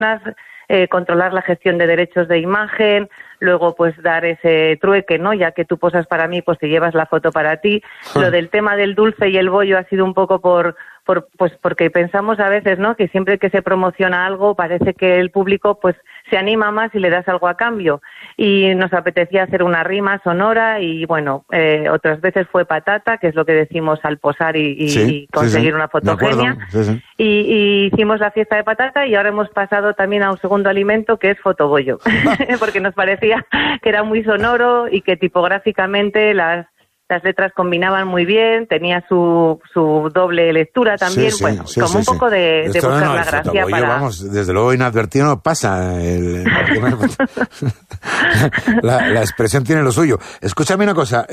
controlar la gestión de derechos de imagen, luego pues dar ese trueque, ¿no? Ya que tú posas para mí, pues te llevas la foto para ti. Lo del tema del dulce y el bollo ha sido un poco pues porque pensamos a veces, ¿no? Que siempre que se promociona algo parece que el público pues se anima más y le das algo a cambio. Y nos apetecía hacer una rima sonora y bueno, otras veces fue patata, que es lo que decimos al posar y conseguir una fotogenia. Y hicimos la fiesta de patata y ahora hemos pasado también a un segundo alimento que es fotobollo, porque nos parecía que era muy sonoro y que tipográficamente las letras combinaban muy bien, tenía su doble lectura también, un poco de buscar la gracia para... Vamos, desde luego inadvertido no pasa. La expresión tiene lo suyo. Escúchame una cosa,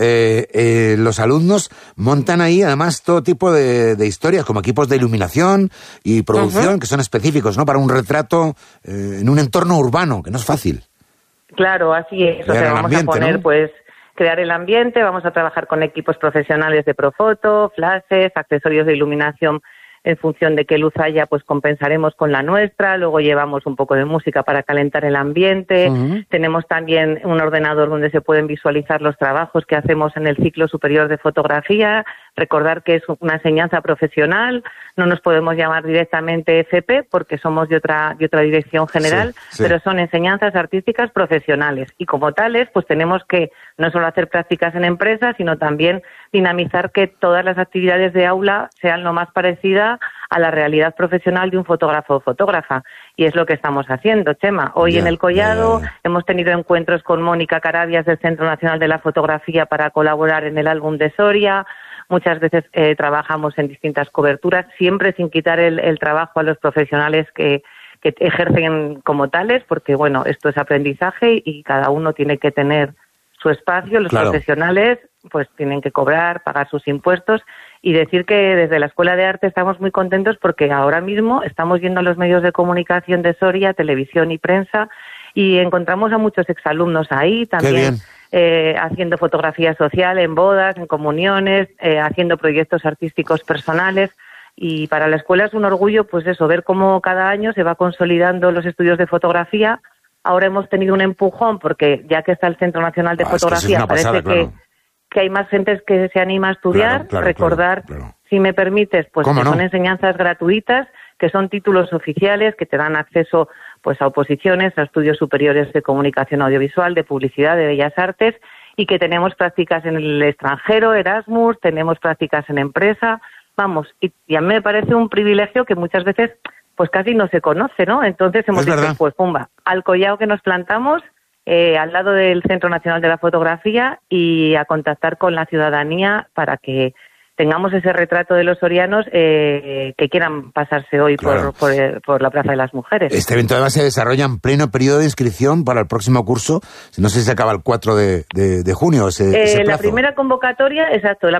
los alumnos montan ahí además todo tipo de historias, como equipos de iluminación y producción, que son específicos, ¿no? Para un retrato en un entorno urbano, que no es fácil. Claro, así es. O sea, vamos a poner, ¿no? Pues... crear el ambiente, vamos a trabajar con equipos profesionales de Profoto, flashes, accesorios de iluminación en función de qué luz haya, pues compensaremos con la nuestra, luego llevamos un poco de música para calentar el ambiente, tenemos también un ordenador donde se pueden visualizar los trabajos que hacemos en el ciclo superior de fotografía, recordar que es una enseñanza profesional, no nos podemos llamar directamente FP porque somos de otra dirección general, pero son enseñanzas artísticas profesionales y como tales pues tenemos que no solo hacer prácticas en empresas, sino también dinamizar que todas las actividades de aula sean lo más parecidas a la realidad profesional de un fotógrafo o fotógrafa. Y es lo que estamos haciendo, Chema. Hoy en el Collado hemos tenido encuentros con Mónica Carabias del Centro Nacional de la Fotografía para colaborar en el álbum de Soria. Muchas veces trabajamos en distintas coberturas, siempre sin quitar el trabajo a los profesionales que ejercen como tales, porque, bueno, esto es aprendizaje y cada uno tiene que tener su espacio. Los profesionales pues tienen que cobrar, pagar sus impuestos y decir que desde la Escuela de Arte estamos muy contentos porque ahora mismo estamos yendo a los medios de comunicación de Soria, televisión y prensa y encontramos a muchos exalumnos ahí también haciendo fotografía social en bodas, en comuniones, haciendo proyectos artísticos personales. Y para la escuela es un orgullo, pues eso, ver cómo cada año se va consolidando los estudios de fotografía. Ahora hemos tenido un empujón porque ya que está el Centro Nacional de Fotografía, parece que hay más gente que se anima a estudiar. Recordar, si me permites, pues que son enseñanzas gratuitas, que son títulos oficiales que te dan acceso pues a oposiciones, a estudios superiores de comunicación audiovisual, de publicidad, de bellas artes, y que tenemos prácticas en el extranjero, Erasmus, tenemos prácticas en empresa, vamos, y a mí me parece un privilegio que muchas veces pues casi no se conoce, ¿no? Entonces hemos dicho, pues pumba, al collado que nos plantamos, al lado del Centro Nacional de la Fotografía y a contactar con la ciudadanía para que tengamos ese retrato de los sorianos que quieran pasarse hoy por la Plaza de las Mujeres. Este evento además se desarrolla en pleno periodo de inscripción para el próximo curso. No sé si se acaba el 4 de junio ese plazo. La primera convocatoria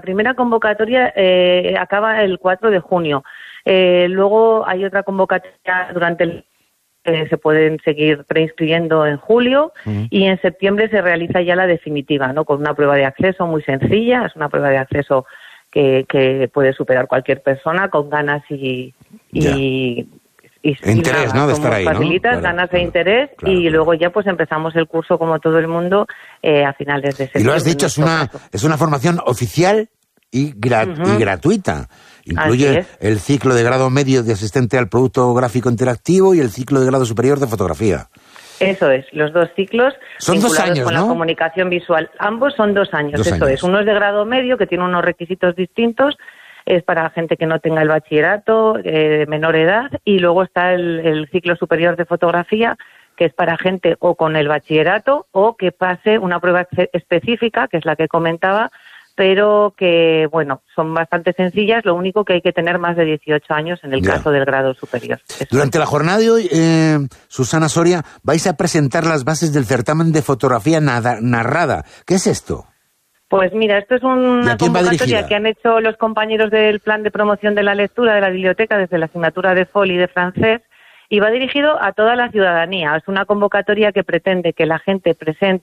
acaba el 4 de junio. Luego hay otra convocatoria durante el se pueden seguir preinscribiendo en julio y en septiembre se realiza ya la definitiva, ¿no? Con una prueba de acceso muy sencilla, es una prueba de acceso que puede superar cualquier persona con ganas y interés, ¿no? De estar ahí, facilitas, ganas de interés y luego ya pues empezamos el curso como todo el mundo a finales de septiembre. Y lo has dicho, es una formación oficial y gratuita. Incluye el ciclo de grado medio de asistente al producto gráfico interactivo y el ciclo de grado superior de fotografía. Eso es, los dos ciclos son vinculados 2 años, con ¿no? La comunicación visual. Ambos son 2 años, eso es. Uno es de grado medio, que tiene unos requisitos distintos, es para gente que no tenga el bachillerato, de menor edad, y luego está el ciclo superior de fotografía, que es para gente o con el bachillerato o que pase una prueba específica, que es la que comentaba, pero que, bueno, son bastante sencillas, lo único que hay que tener más de 18 años en el caso del grado superior. Durante la jornada de hoy, Susana Soria, vais a presentar las bases del certamen de fotografía narrada. ¿Qué es esto? Pues mira, esto es una convocatoria que han hecho los compañeros del Plan de Promoción de la Lectura de la Biblioteca desde la asignatura de FOL y de francés, y va dirigido a toda la ciudadanía. Es una convocatoria que pretende que la gente presente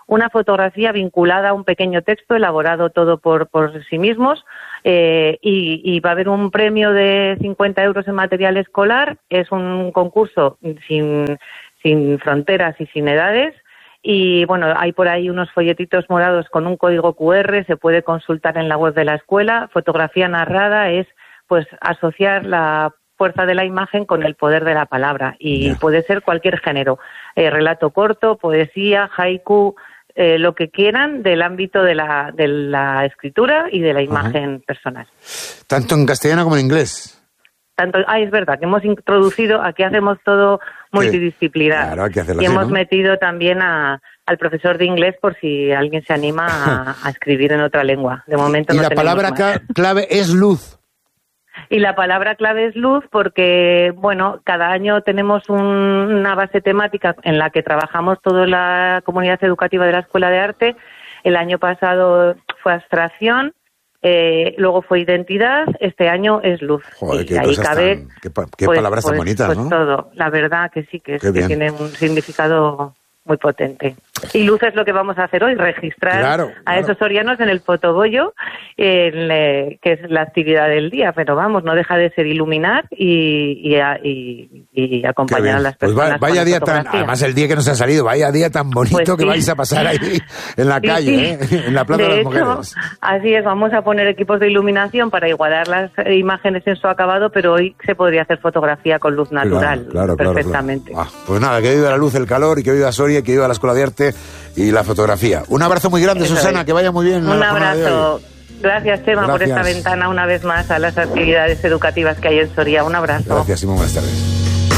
una fotografía vinculada a un pequeño texto elaborado todo por sí mismos, y va a haber un premio de 50 euros en material escolar. Es un concurso sin fronteras y sin edades. Y bueno, hay por ahí unos folletitos morados con un código QR, se puede consultar en la web de la escuela. Fotografía narrada es pues asociar la fuerza de la imagen con el poder de la palabra, y puede ser cualquier género, relato corto, poesía, haiku, lo que quieran del ámbito de la escritura y de la imagen personal. Tanto en castellano como en inglés. Es verdad que hemos introducido, aquí hacemos todo multidisciplinar. Claro, hay que hacerlo y así, hemos ¿no? metido también al profesor de inglés por si alguien se anima a escribir en otra lengua. De momento no tenemos más. Y la palabra clave es luz. Y la palabra clave es luz porque, bueno, cada año tenemos una base temática en la que trabajamos toda la comunidad educativa de la Escuela de Arte. El año pasado fue abstracción. Luego fue identidad, este año es luz. Joder, y ahí cabe qué palabras tan bonitas, ¿no? Todo, la verdad que sí, que tiene un significado muy potente. Y luz es lo que vamos a hacer hoy, registrar a esos sorianos en el fotobollo, que es la actividad del día, pero vamos, no deja de ser iluminar y acompañar a las personas. Pues vaya día además el día que nos ha salido, vaya día tan bonito que vais a pasar ahí en la calle, en la Plaza de las Mujeres. Así es, vamos a poner equipos de iluminación para igualar las imágenes en su acabado, pero hoy se podría hacer fotografía con luz natural, perfectamente. Claro. Pues nada, que viva la luz, el calor, y que viva Soria, y que viva la Escuela de Arte y la fotografía. Un abrazo muy grande, Susana, que vaya muy bien. Un abrazo. Gracias, Chema, por esta ventana una vez más a las actividades educativas que hay en Soria. Un abrazo. Gracias y muy buenas tardes.